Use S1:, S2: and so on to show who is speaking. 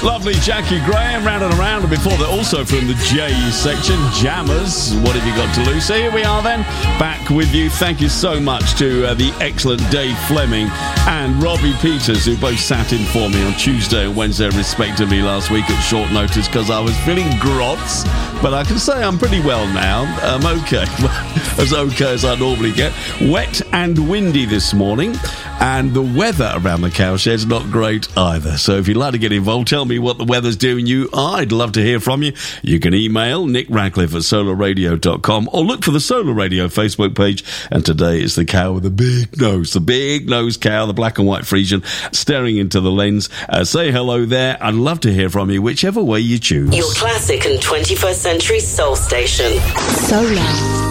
S1: Lovely Jackie Graham, Round and Around, and before that also from the J section, Jammers, What Have You Got to Lose? So here we are then, back with you. Thank you so much to the excellent Dave Fleming and Robbie Peters, who both sat in for me on Tuesday and Wednesday respectively last week at short notice because I was feeling grots, but I can say I'm pretty well now. I'm okay, as okay as I normally get. Wet and windy this morning, and the weather around the cowshed's not great either. So if you'd like to get involved, tell me what the weather's doing you. I'd love to hear from you. You can email Nick Radcliffe at solarradio.com or look for the Solar Radio Facebook page. And today it's the cow with the big nose cow, the black and white Frisian, staring into the lens. Say hello there. I'd love to hear from you, whichever way you choose.
S2: Your classic and 21st century soul station.
S3: Solar.